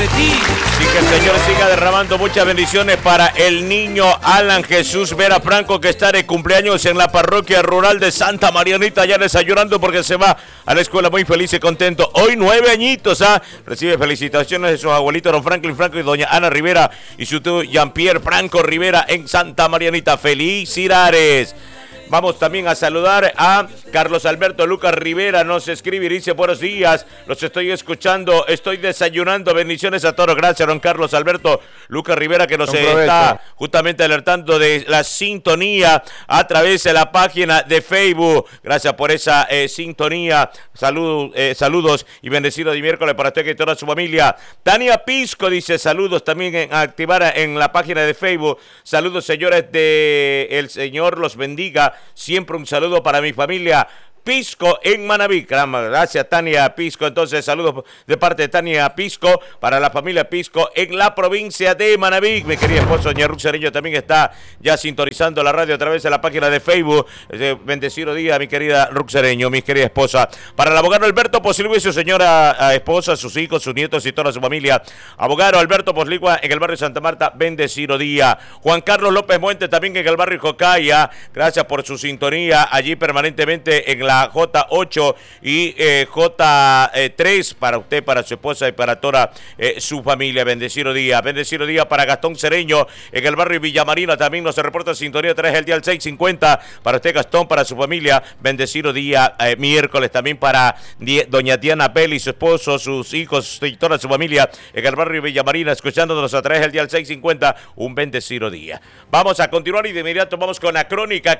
sobre ti. Sí, que el Señor siga derramando muchas bendiciones para el niño Alan Jesús Vera Franco, que está de cumpleaños en la parroquia rural de Santa Marianita, ya desayunando porque se va a la escuela muy feliz y contento. Hoy 9 añitos, recibe felicitaciones de sus abuelitos, don Franklin Franco y doña Ana Rivera, y su tío Jean-Pierre Franco Rivera en Santa Marianita. ¡Felicidades! Vamos también a saludar a Carlos Alberto Lucas Rivera, nos escribe y dice: buenos días, los estoy escuchando, estoy desayunando, bendiciones a todos. Gracias, don Carlos Alberto Lucas Rivera, que nos está justamente alertando de la sintonía a través de la página de Facebook. Gracias por esa sintonía. Saludos y bendecido de miércoles para usted y toda su familia. Tania Pisco dice: saludos también en activar en la página de Facebook. Saludos, señores, de el Señor los bendiga. Siempre un saludo para mi familia Pisco en Manabí. Gracias, Tania Pisco. Entonces, saludos de parte de Tania Pisco para la familia Pisco en la provincia de Manabí. Mi querida esposa, doña Ruth Cereño, también está ya sintonizando la radio a través de la página de Facebook. Bendecido día, mi querida Ruth Cereño, mi querida esposa. Para el abogado Alberto Posligua y su señora esposa, sus hijos, sus nietos y toda su familia. Abogado Alberto Posligua en el barrio Santa Marta, bendecido día. Juan Carlos López Muente también en el barrio Jocaya. Gracias por su sintonía allí permanentemente en la J8 y J3 para usted, para su esposa y para toda su familia. Bendecido día para Gastón Cereño en el barrio Villamarina, también nos reporta sintonía 3 el día al 6:50 para usted, Gastón, para su familia. Bendecido día miércoles también para doña Diana Peli, su esposo, sus hijos y toda su familia en el barrio Villamarina, escuchándonos a través del día al 6:50. Un bendecido día. Vamos a continuar y de inmediato vamos con la crónica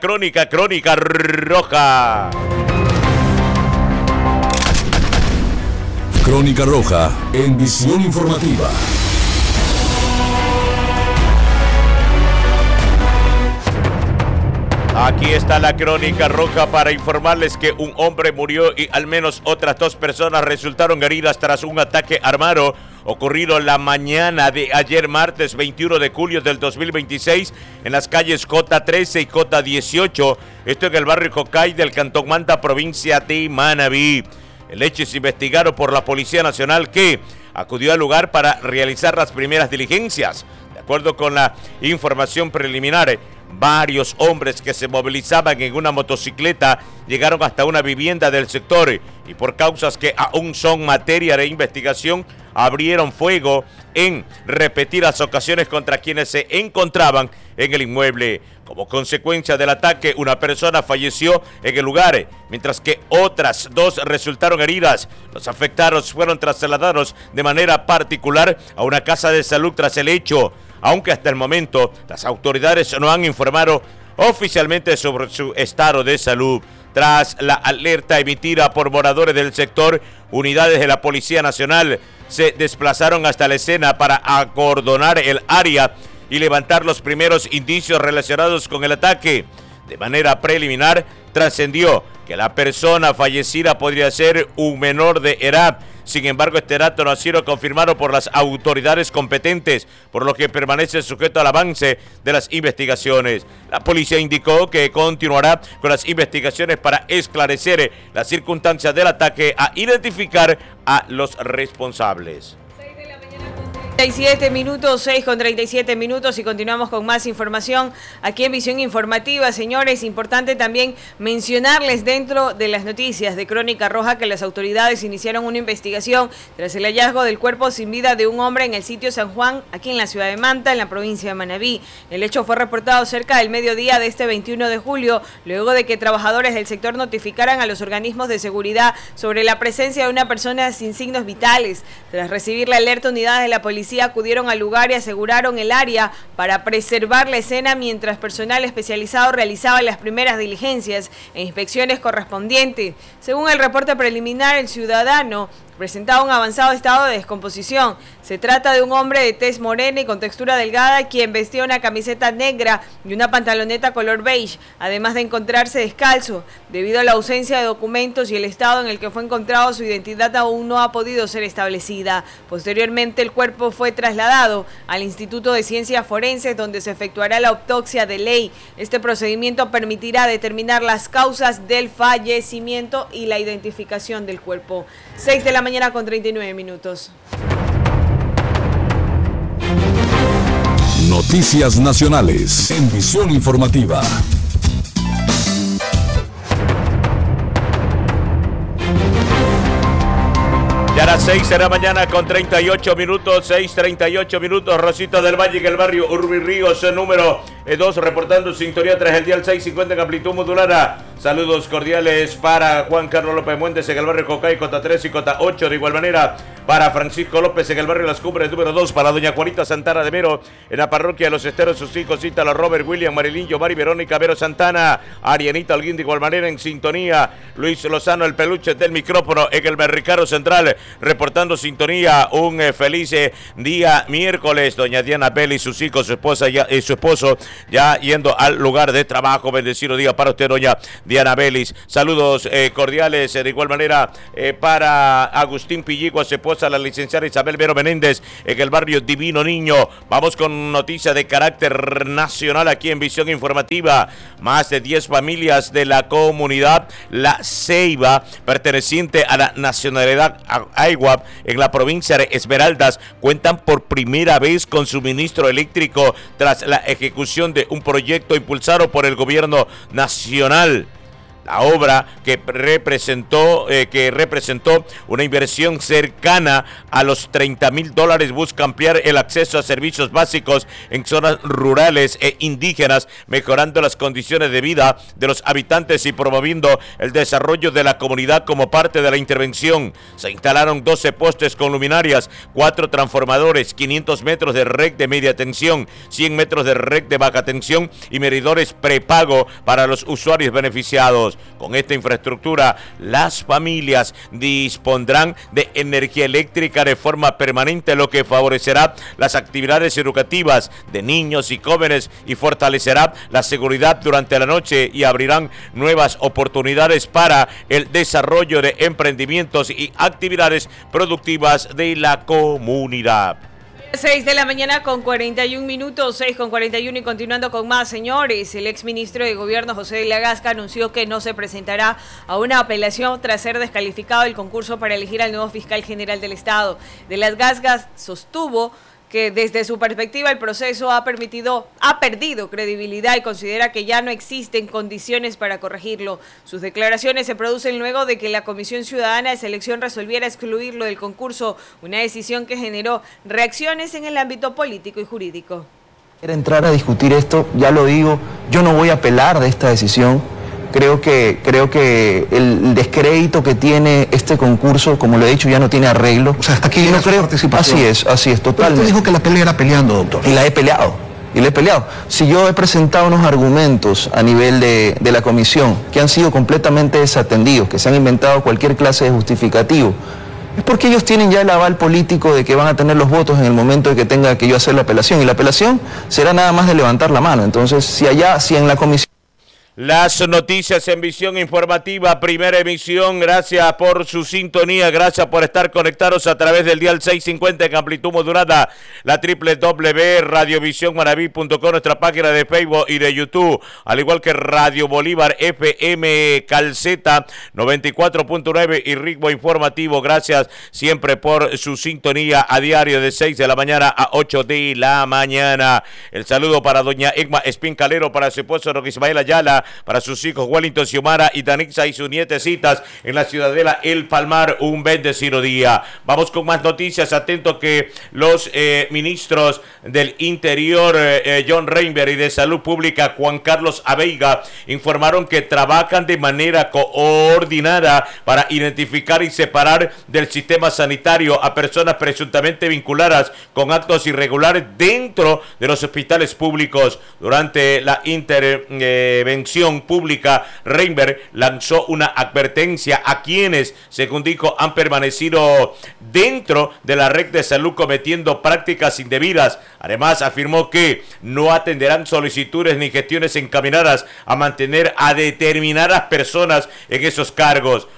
roja. Crónica Roja en Visión Informativa. Aquí está la crónica roja para informarles que un hombre murió y al menos otras 2 personas resultaron heridas tras un ataque armado ocurrido la mañana de ayer martes 21 de julio del 2026 en las calles J13 y J18, esto en el barrio Jocay del Cantón Manta, provincia de Manabí. El hecho es investigado por la Policía Nacional, que acudió al lugar para realizar las primeras diligencias. De acuerdo con la información preliminar, varios hombres que se movilizaban en una motocicleta llegaron hasta una vivienda del sector y por causas que aún son materia de investigación, abrieron fuego en repetidas ocasiones contra quienes se encontraban en el inmueble. Como consecuencia del ataque, una persona falleció en el lugar, mientras que otras 2 resultaron heridas. Los afectados fueron trasladados de manera particular a una casa de salud tras el hecho, aunque hasta el momento las autoridades no han informado oficialmente sobre su estado de salud. Tras la alerta emitida por moradores del sector, unidades de la Policía Nacional se desplazaron hasta la escena para acordonar el área y levantar los primeros indicios relacionados con el ataque. De manera preliminar, trascendió que la persona fallecida podría ser un menor de edad. Sin embargo, este dato no ha sido confirmado por las autoridades competentes, por lo que permanece sujeto al avance de las investigaciones. La policía indicó que continuará con las investigaciones para esclarecer las circunstancias del ataque a identificar a los responsables. 6:37 minutos y continuamos con más información aquí en Visión Informativa. Señores, importante también mencionarles dentro de las noticias de Crónica Roja que las autoridades iniciaron una investigación tras el hallazgo del cuerpo sin vida de un hombre en el sitio San Juan, aquí en la ciudad de Manta, en la provincia de Manabí. El hecho fue reportado cerca del mediodía de este 21 de julio, luego de que trabajadores del sector notificaran a los organismos de seguridad sobre la presencia de una persona sin signos vitales. Tras recibir la alerta, unidades de la policía acudieron al lugar y aseguraron el área para preservar la escena mientras personal especializado realizaba las primeras diligencias e inspecciones correspondientes. Según el reporte preliminar, el ciudadano presentaba un avanzado estado de descomposición. Se trata de un hombre de tez morena y con textura delgada, quien vestía una camiseta negra y una pantaloneta color beige, además de encontrarse descalzo. Debido a la ausencia de documentos y el estado en el que fue encontrado, su identidad aún no ha podido ser establecida. Posteriormente, el cuerpo fue trasladado al Instituto de Ciencias Forenses, donde se efectuará la autopsia de ley. Este procedimiento permitirá determinar las causas del fallecimiento y la identificación del cuerpo. 6:39 a.m. Noticias nacionales en Visión Informativa. Ya a las 6 de la mañana con 38 minutos, 6:38 minutos, Rosita del Valle, en el barrio Urbirríos, número 2, reportando sintonía tras el dial 650 en amplitud modulada. Saludos cordiales para Juan Carlos López Muentes en el barrio Cocay, cota 3 y cota 8. De igual manera, para Francisco López en el barrio Las Cumbres, número 2. Para doña Juanita Santana de Mero en la parroquia de Los Esteros, sus hijos Ítalo, Robert, William, Marilyn, Yomari, Verónica, Vero Santana, Arianita Alguín, de igual manera en sintonía. Luis Lozano, el peluche del micrófono en el Merricaro Central, reportando sintonía. Un feliz día miércoles. Doña Diana Belli, sus hijos, su esposa y su esposo ya yendo al lugar de trabajo. Bendecido día para usted, doña Diana Bellis. Saludos cordiales de igual manera para Agustín Pilligua, su esposa, la licenciada Isabel Vero Menéndez en el barrio Divino Niño. Vamos con noticias de carácter nacional aquí en Visión Informativa. Más de 10 familias de la comunidad La Ceiba, perteneciente a la nacionalidad Aywap en la provincia de Esmeraldas, cuentan por primera vez con suministro eléctrico tras la ejecución de un proyecto impulsado por el gobierno nacional. La obra que representó una inversión cercana a los $30,000 busca ampliar el acceso a servicios básicos en zonas rurales e indígenas, mejorando las condiciones de vida de los habitantes y promoviendo el desarrollo de la comunidad como parte de la intervención. Se instalaron 12 postes con luminarias, 4 transformadores, 500 metros de red de media tensión, 100 metros de red de baja tensión y medidores prepago para los usuarios beneficiados. Con esta infraestructura, las familias dispondrán de energía eléctrica de forma permanente, lo que favorecerá las actividades educativas de niños y jóvenes y fortalecerá la seguridad durante la noche y abrirán nuevas oportunidades para el desarrollo de emprendimientos y actividades productivas de la comunidad. 6 de la mañana con 41 minutos, 6 con 41 y continuando con más, señores. El exministro de Gobierno José de la Gasca anunció que no se presentará a una apelación tras ser descalificado el concurso para elegir al nuevo fiscal general del Estado. De las Gascas sostuvo que desde su perspectiva el proceso ha perdido credibilidad y considera que ya no existen condiciones para corregirlo. Sus declaraciones se producen luego de que la Comisión Ciudadana de Selección resolviera excluirlo del concurso, una decisión que generó reacciones en el ámbito político y jurídico. Entrar a discutir esto, ya lo digo, yo no voy a apelar de esta decisión. Creo que el descrédito que tiene este concurso, como lo he dicho, ya no tiene arreglo. O sea, hasta aquí no creo participación. Así es, totalmente. Pero usted dijo que la pelea era peleando, doctor. Y la he peleado. Si yo he presentado unos argumentos a nivel de la comisión que han sido completamente desatendidos, que se han inventado cualquier clase de justificativo, es porque ellos tienen ya el aval político de que van a tener los votos en el momento de que tenga que yo hacer la apelación. Y la apelación será nada más de levantar la mano. Entonces, si en la comisión... Las noticias en Visión Informativa, primera emisión. Gracias por su sintonía, gracias por estar conectados a través del dial 650 en amplitud modulada, la www.radiovisionmaraví.com, nuestra página de Facebook y de YouTube, al igual que Radio Bolívar FM Calceta 94.9 y Ritmo Informativo. Gracias siempre por su sintonía a diario de 6 de la mañana a 8 de la mañana. El saludo para doña Egma Espín Calero, para su esposo Roque Ismael Ayala, para sus hijos Wellington Xiomara y Danixa y sus nietecitas en la ciudadela El Palmar. Un bendecido día. Vamos con más noticias. Atento que los ministros del Interior, John Reinberg, y de Salud Pública, Juan Carlos Aveiga, informaron que trabajan de manera coordinada para identificar y separar del sistema sanitario a personas presuntamente vinculadas con actos irregulares dentro de los hospitales públicos. Durante la intervención pública, Reinberg lanzó una advertencia a quienes, según dijo, han permanecido dentro de la red de salud cometiendo prácticas indebidas. Además, afirmó que no atenderán solicitudes ni gestiones encaminadas a mantener a determinadas personas en esos cargos.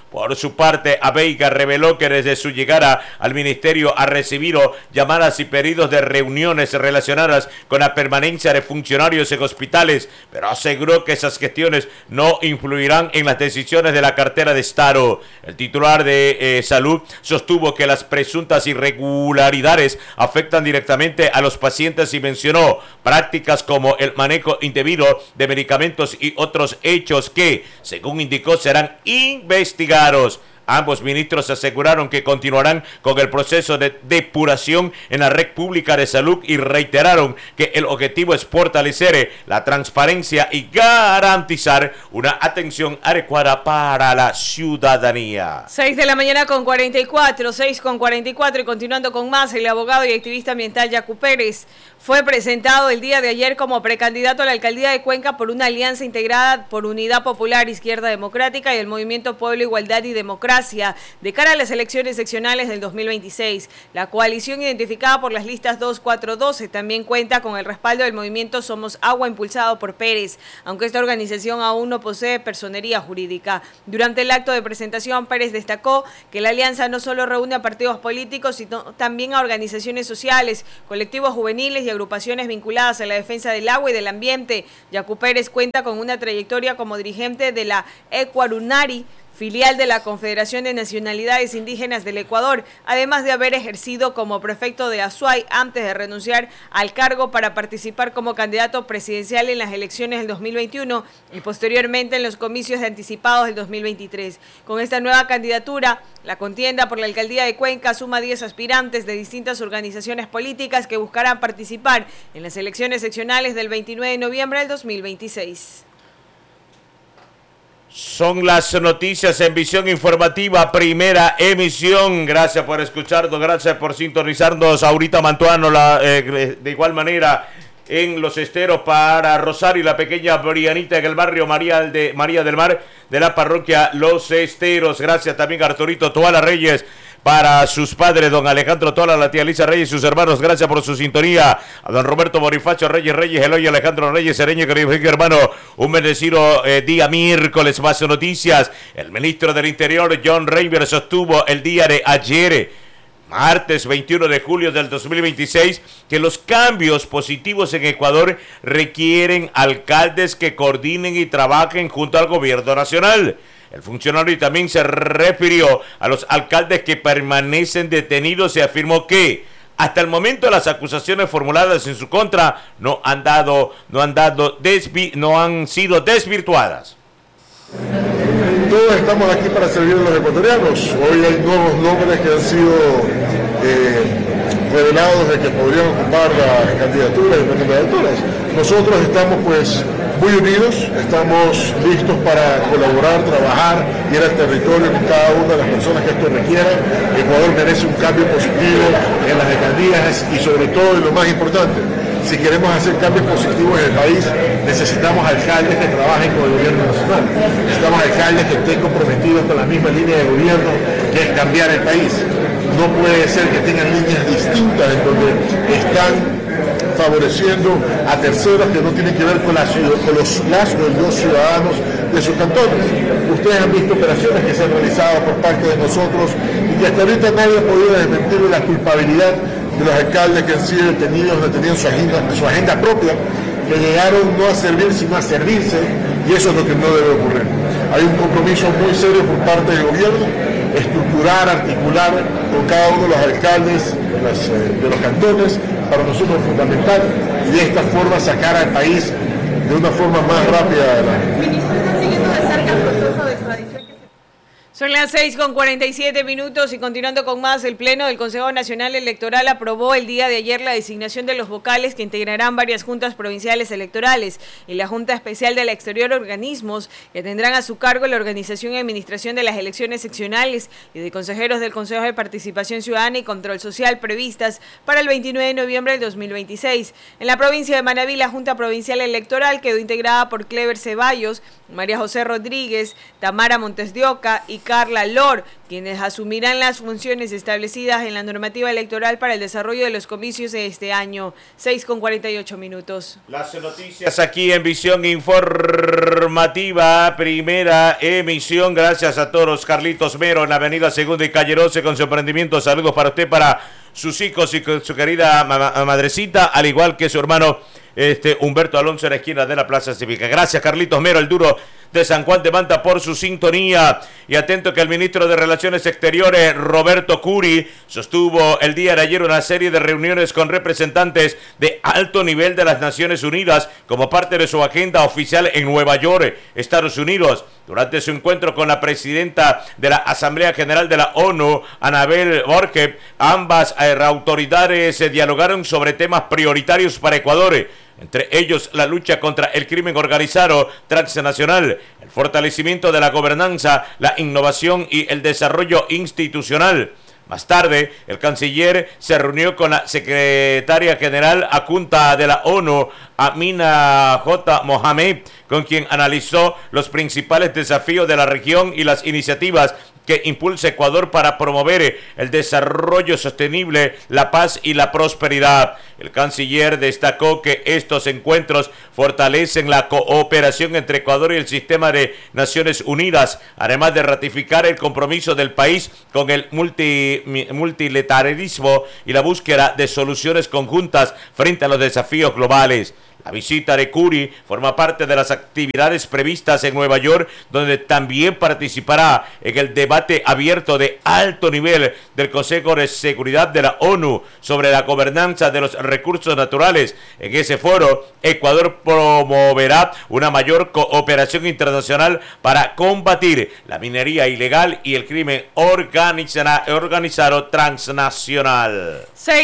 Por su parte, Abeiga reveló que desde su llegada al ministerio ha recibido llamadas y pedidos de reuniones relacionadas con la permanencia de funcionarios en hospitales, pero aseguró que esas gestiones no influirán en las decisiones de la cartera de Estado. El titular de Salud sostuvo que las presuntas irregularidades afectan directamente a los pacientes y mencionó prácticas como el manejo indebido de medicamentos y otros hechos que, según indicó, serán investigados. Ambos ministros aseguraron que continuarán con el proceso de depuración en la red pública de salud y reiteraron que el objetivo es fortalecer la transparencia y garantizar una atención adecuada para la ciudadanía. 6 de la mañana con 44, 6 con 44 y continuando con más, el abogado y activista ambiental Yacu Pérez fue presentado el día de ayer como precandidato a la alcaldía de Cuenca por una alianza integrada por Unidad Popular, Izquierda Democrática y el Movimiento Pueblo, Igualdad y Democracia de cara a las elecciones seccionales del 2026. La coalición identificada por las listas 2, 4, 12 también cuenta con el respaldo del movimiento Somos Agua impulsado por Pérez, aunque esta organización aún no posee personería jurídica. Durante el acto de presentación, Pérez destacó que la alianza no solo reúne a partidos políticos, sino también a organizaciones sociales, colectivos juveniles y agrupaciones vinculadas a la defensa del agua y del ambiente. Yacu Pérez cuenta con una trayectoria como dirigente de la Ecuarunari, filial de la Confederación de Nacionalidades Indígenas del Ecuador, además de haber ejercido como prefecto de Azuay antes de renunciar al cargo para participar como candidato presidencial en las elecciones del 2021 y posteriormente en los comicios anticipados del 2023. Con esta nueva candidatura, la contienda por la alcaldía de Cuenca suma 10 aspirantes de distintas organizaciones políticas que buscarán participar en las elecciones seccionales del 29 de noviembre del 2026. Son las noticias en Visión Informativa, primera emisión. Gracias por escucharnos, gracias por sintonizarnos. Ahorita Mantuano, de igual manera en Los Esteros para Rosario y la pequeña Brianita en el barrio María del Mar de la parroquia Los Esteros. Gracias también a Arturito Toala Reyes, para sus padres, don Alejandro Tola, la tía Lisa Reyes y sus hermanos, gracias por su sintonía. A don Roberto Bonifacio Reyes, Eloy Alejandro Reyes, Sereño, querido hermano, un bendecido día miércoles, más noticias. El ministro del Interior, John Reinber, sostuvo el día de ayer, martes 21 de julio del 2026, que los cambios positivos en Ecuador requieren alcaldes que coordinen y trabajen junto al gobierno nacional. El funcionario también se refirió a los alcaldes que permanecen detenidos y afirmó que hasta el momento las acusaciones formuladas en su contra no han sido desvirtuadas. Todos estamos aquí para servir a los ecuatorianos. Hoy hay nuevos nombres que han sido revelados de que podrían ocupar las candidaturas y las candidaturas. Nosotros estamos pues muy unidos, estamos listos para colaborar, trabajar, ir al territorio con cada una de las personas que esto requiera. Ecuador merece un cambio positivo en las alcaldías y sobre todo, y lo más importante, si queremos hacer cambios positivos en el país, necesitamos alcaldes que trabajen con el gobierno nacional. Necesitamos alcaldes que estén comprometidos con la misma línea de gobierno, que es cambiar el país. No puede ser que tengan líneas distintas en donde están favoreciendo a terceros que no tienen que ver con los ciudadanos de sus cantones. Ustedes han visto operaciones que se han realizado por parte de nosotros y que hasta ahorita nadie ha podido desmentir la culpabilidad de los alcaldes que han sido detenidos, que tenían su agenda propia, que llegaron no a servir sino a servirse, y eso es lo que no debe ocurrir. Hay un compromiso muy serio por parte del gobierno, estructurar, articular con cada uno de los alcaldes de los cantones, para nosotros es fundamental, y de esta forma sacar al país de una forma más rápida adelante. Ministro, ¿están siguiendo de cerca el proceso de extradición? Son las 6:47 y continuando con más, el Pleno del Consejo Nacional Electoral aprobó el día de ayer la designación de los vocales que integrarán varias juntas provinciales electorales y la Junta Especial del Exterior, organismos que tendrán a su cargo la organización y administración de las elecciones seccionales y de consejeros del Consejo de Participación Ciudadana y Control Social previstas para el 29 de noviembre del 2026. En la provincia de Manabí, la Junta Provincial Electoral quedó integrada por Clever Ceballos, María José Rodríguez, Tamara Montes de Oca y Carla Lor, quienes asumirán las funciones establecidas en la normativa electoral para el desarrollo de los comicios de este año. 6:48. Las noticias aquí en Visión Informativa, primera emisión. Gracias a todos. Carlitos Mero en la avenida Segunda y Calle 12 con su emprendimiento. Saludos para usted, para sus hijos y con su querida madrecita, al igual que su hermano Humberto Alonso en la esquina de la Plaza Cívica. Gracias, Carlitos Mero, el duro de San Juan de Manta, por su sintonía. Y atento que el ministro de Relaciones Exteriores, Roberto Curi, sostuvo el día de ayer una serie de reuniones con representantes de alto nivel de las Naciones Unidas como parte de su agenda oficial en Nueva York, Estados Unidos. Durante su encuentro con la presidenta de la Asamblea General de la ONU, Annabel Borge, ambas autoridades dialogaron sobre temas prioritarios para Ecuador, entre ellos la lucha contra el crimen organizado transnacional, el fortalecimiento de la gobernanza, la innovación y el desarrollo institucional. Más tarde, el canciller se reunió con la secretaria general adjunta de la ONU, Amina J. Mohamed, con quien analizó los principales desafíos de la región y las iniciativas que impulsa Ecuador para promover el desarrollo sostenible, la paz y la prosperidad. El canciller destacó que estos encuentros fortalecen la cooperación entre Ecuador y el sistema de Naciones Unidas, además de ratificar el compromiso del país con el multilateralismo y la búsqueda de soluciones conjuntas frente a los desafíos globales. La visita de Curi forma parte de las actividades previstas en Nueva York, donde también participará en el debate abierto de alto nivel del Consejo de Seguridad de la ONU sobre la gobernanza de los recursos naturales. En ese foro, Ecuador promoverá una mayor cooperación internacional para combatir la minería ilegal y el crimen organizado transnacional.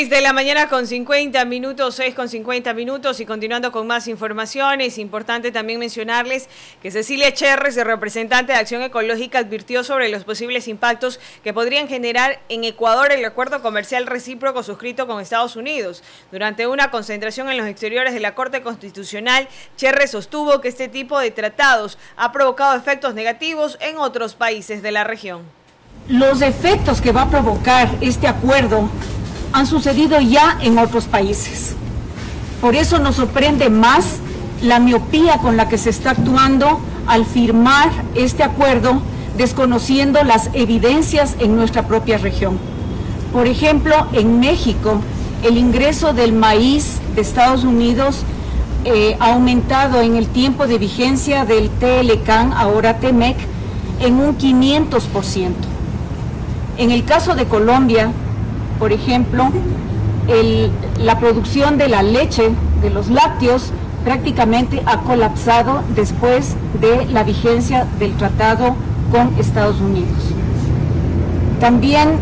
6:50 y continuando con más información. Es importante también mencionarles que Cecilia Cherres, representante de Acción Ecológica, advirtió sobre los posibles impactos que podrían generar en Ecuador el acuerdo comercial recíproco suscrito con Estados Unidos. Durante una concentración en los exteriores de la Corte Constitucional, Cherres sostuvo que este tipo de tratados ha provocado efectos negativos en otros países de la región. Los efectos que va a provocar este acuerdo han sucedido ya en otros países. Por eso nos sorprende más la miopía con la que se está actuando al firmar este acuerdo, desconociendo las evidencias en nuestra propia región. Por ejemplo, en México, el ingreso del maíz de Estados Unidos ha aumentado en el tiempo de vigencia del TLCAN, ahora TEMEC, en un 500%. En el caso de Colombia, por ejemplo, la producción de la leche, de los lácteos, prácticamente ha colapsado después de la vigencia del tratado con Estados Unidos. También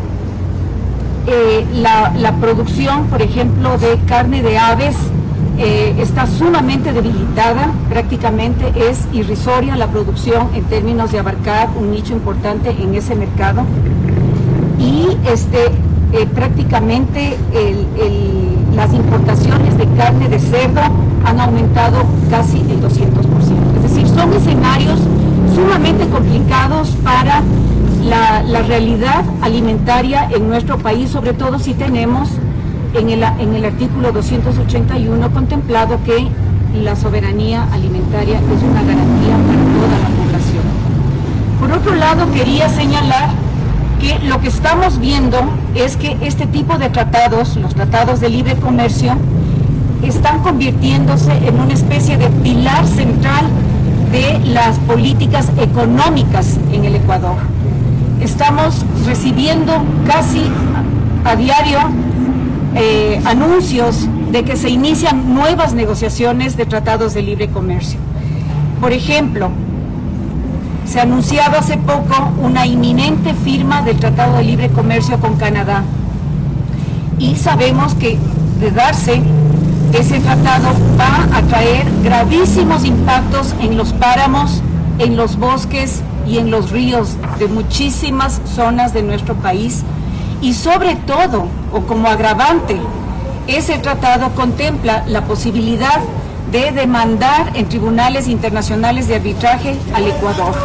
la producción, por ejemplo, de carne de aves está sumamente debilitada, prácticamente es irrisoria la producción en términos de abarcar un nicho importante en ese mercado. Y prácticamente las importaciones de carne de cerdo han aumentado casi el 200%. Es decir, son escenarios sumamente complicados para la realidad alimentaria en nuestro país, sobre todo si tenemos en el artículo 281 contemplado que la soberanía alimentaria es una garantía para toda la población. Por otro lado, quería señalar que lo que estamos viendo es que este tipo de tratados, los tratados de libre comercio, están convirtiéndose en una especie de pilar central de las políticas económicas en el Ecuador. Estamos recibiendo casi a diario anuncios de que se inician nuevas negociaciones de tratados de libre comercio. Por ejemplo, se ha anunciado hace poco una inminente firma del Tratado de Libre Comercio con Canadá. Y sabemos que, de darse, ese tratado va a traer gravísimos impactos en los páramos, en los bosques y en los ríos de muchísimas zonas de nuestro país. Y sobre todo, o como agravante, ese tratado contempla la posibilidad de demandar en tribunales internacionales de arbitraje al Ecuador.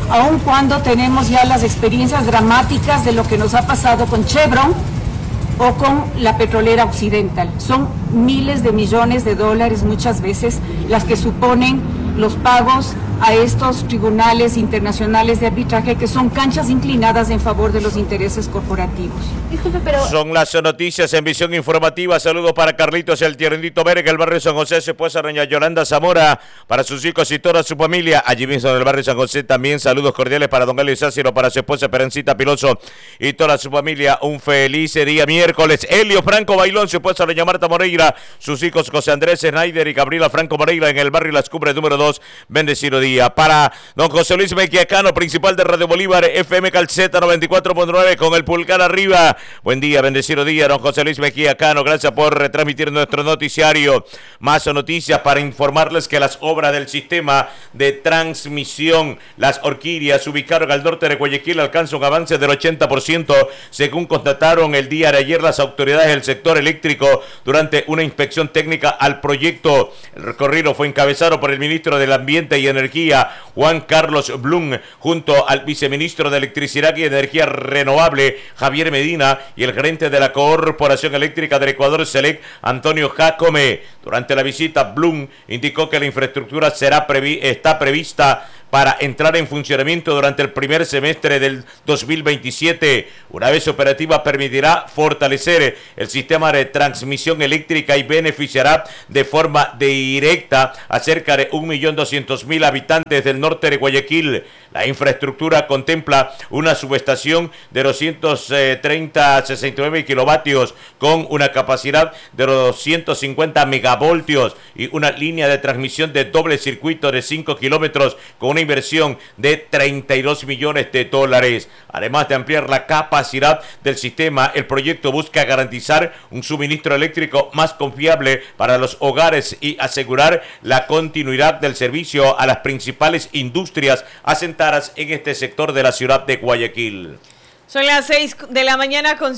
aun cuando tenemos ya las experiencias dramáticas de lo que nos ha pasado con Chevron o con la petrolera Occidental. Son miles de millones de dólares muchas veces las que suponen los pagos a estos tribunales internacionales de arbitraje, que son canchas inclinadas en favor de los intereses corporativos. Disculpe, pero... Son las noticias en Visión Informativa. Saludos para Carlitos, el tiernito Verga, el barrio San José, su esposa doña Yolanda Zamora, para sus hijos y toda su familia, allí mismo en el barrio San José. También saludos cordiales para don Elio Sáciro, para su esposa Perencita Piloso y toda su familia. Un feliz día miércoles. Elio Franco Bailón, su esposa doña Marta Moreira, sus hijos José Andrés Schneider y Gabriela Franco Moreira, en el barrio Las Cumbres número 2. Bendecido día. Para don José Luis Mequiacano, principal de Radio Bolívar, FM Calceta 94.9, con el pulgar arriba. Buen día, bendecido día, don José Luis Mequiacano. Gracias por retransmitir nuestro noticiario. Más noticias para informarles que las obras del sistema de transmisión Las Orquídeas, ubicaron al norte de Guayaquil, alcanzan un avance del 80%, según constataron el día de ayer las autoridades del sector eléctrico durante una inspección técnica al proyecto. El recorrido fue encabezado por el ministro del Ambiente y Energía, Juan Carlos Blum, junto al viceministro de Electricidad y Energía Renovable, Javier Medina, y el gerente de la Corporación Eléctrica del Ecuador, SELEC, Antonio Jacome. Durante la visita, Blum indicó que la infraestructura está prevista para entrar en funcionamiento durante el primer semestre del 2027. Una vez operativa, permitirá fortalecer el sistema de transmisión eléctrica y beneficiará de forma directa a cerca de 1.200.000 habitantes del norte de Guayaquil. La infraestructura contempla una subestación de 269 kilovatios con una capacidad de 250 megavoltios y una línea de transmisión de doble circuito de 5 kilómetros con una inversión de 32 millones de dólares. Además de ampliar la capacidad del sistema, el proyecto busca garantizar un suministro eléctrico más confiable para los hogares y asegurar la continuidad del servicio a las principales industrias asentadas en este sector de la ciudad de Guayaquil. Son las 6 de la mañana con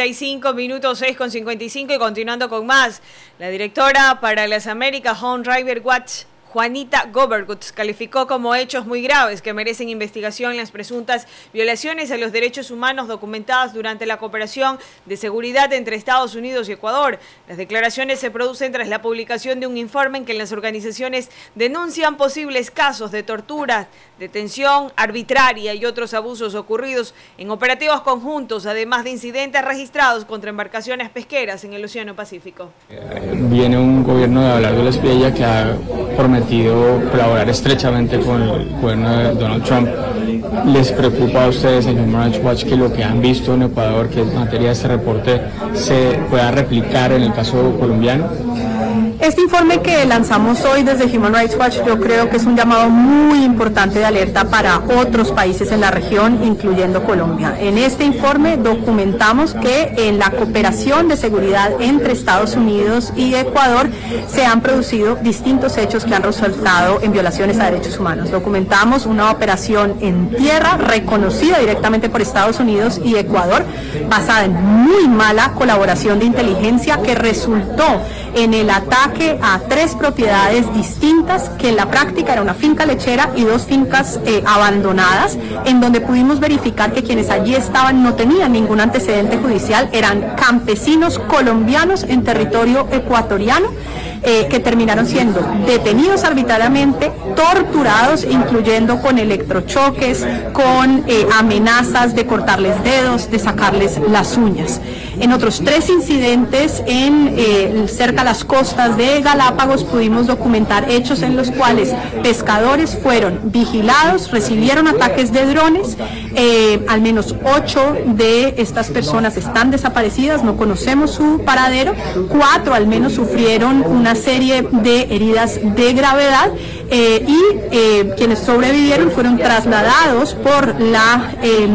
55 minutos, 6:55, y continuando con más. La directora para las Américas Home Driver Watch, Juanita Gobergut, calificó como hechos muy graves que merecen investigación las presuntas violaciones a los derechos humanos documentadas durante la cooperación de seguridad entre Estados Unidos y Ecuador. Las declaraciones se producen tras la publicación de un informe en que las organizaciones denuncian posibles casos de tortura, detención arbitraria y otros abusos ocurridos en operativos conjuntos, además de incidentes registrados contra embarcaciones pesqueras en el Océano Pacífico. Viene un gobierno de Abelardo Lespliella que ha prometido colaborar estrechamente con el gobierno de Donald Trump. ¿Les preocupa a ustedes en Human Rights Watch que lo que han visto en Ecuador, que es materia de este reporte, se pueda replicar en el caso colombiano? Este informe que lanzamos hoy desde Human Rights Watch, yo creo que es un llamado muy importante de alerta para otros países en la región, incluyendo Colombia. En este informe documentamos que en la cooperación de seguridad entre Estados Unidos y Ecuador se han producido distintos hechos que han resultado en violaciones a derechos humanos. Documentamos una operación en tierra reconocida directamente por Estados Unidos y Ecuador, basada en muy mala colaboración de inteligencia, que resultó en el ataque a 3 propiedades distintas, que en la práctica era una finca lechera y 2 fincas abandonadas, en donde pudimos verificar que quienes allí estaban no tenían ningún antecedente judicial, eran campesinos colombianos en territorio ecuatoriano, que terminaron siendo detenidos arbitrariamente, torturados, incluyendo con electrochoques, con amenazas de cortarles dedos, de sacarles las uñas. En otros 3 incidentes cerca a las costas de Galápagos pudimos documentar hechos en los cuales pescadores fueron vigilados, recibieron ataques de drones. Al menos 8 de estas personas están desaparecidas, no conocemos su paradero. 4 al menos sufrieron una serie de heridas de gravedad, y quienes sobrevivieron fueron trasladados por la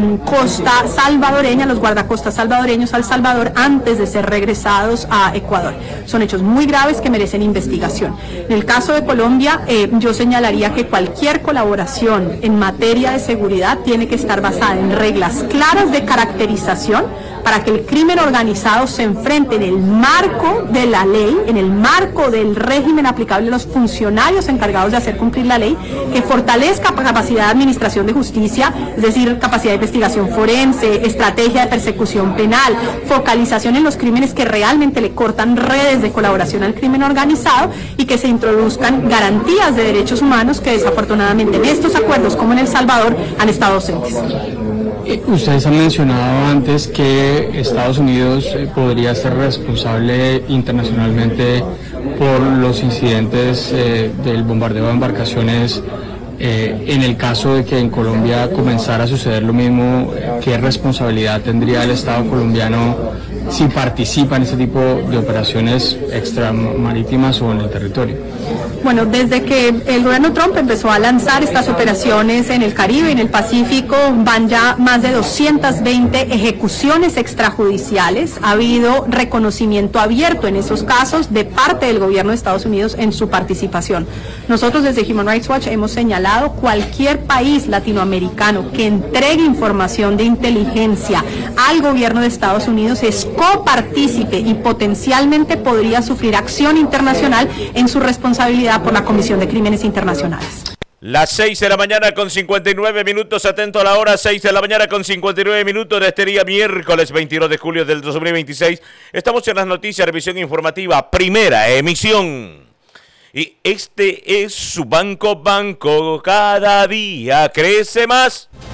costa salvadoreña, los guardacostas salvadoreños a El Salvador, antes de ser regresados a Ecuador. Son hechos muy graves que merecen investigación. En el caso de Colombia, yo señalaría que cualquier colaboración en materia de seguridad tiene que estar basada en reglas claras de caracterización, para que el crimen organizado se enfrente en el marco de la ley, en el marco del régimen aplicable a los funcionarios encargados de hacer cumplir la ley, que fortalezca capacidad de administración de justicia, es decir, capacidad de investigación forense, estrategia de persecución penal, focalización en los crímenes que realmente le cortan redes de colaboración al crimen organizado y que se introduzcan garantías de derechos humanos que desafortunadamente en estos acuerdos, como en El Salvador, han estado ausentes. Ustedes han mencionado antes que Estados Unidos podría ser responsable internacionalmente por los incidentes del bombardeo de embarcaciones. En el caso de que en Colombia comenzara a suceder lo mismo, ¿qué responsabilidad tendría el Estado colombiano si participa en ese tipo de operaciones extramarítimas o en el territorio? Bueno, desde que el gobierno Trump empezó a lanzar estas operaciones en el Caribe y en el Pacífico, van ya más de 220 ejecuciones extrajudiciales. Ha habido reconocimiento abierto en esos casos de parte del gobierno de Estados Unidos en su participación. Nosotros desde Human Rights Watch hemos señalado cualquier país latinoamericano que entregue información de inteligencia al gobierno de Estados Unidos es copartícipe y potencialmente podría sufrir acción internacional en su responsabilidad por la Comisión de Crímenes Internacionales. Las 6 de la mañana con 59 minutos, atento a la hora, 6 de la mañana con 59 minutos de este día miércoles 22 de julio del 2026. Estamos en las noticias, revisión informativa, primera emisión. Y este es su Banco, cada día crece más.